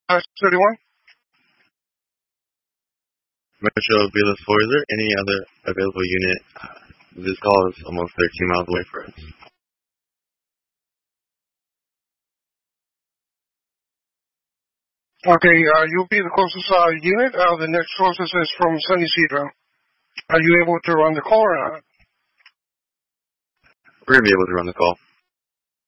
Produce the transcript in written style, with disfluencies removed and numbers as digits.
31? Metro Villa 4, is there any other available unit? This call is almost 13 miles away for us. Okay, you'll be the closest unit. The next closest is from San Isidro. Are you able to run the call or not? We're going to be able to run the call.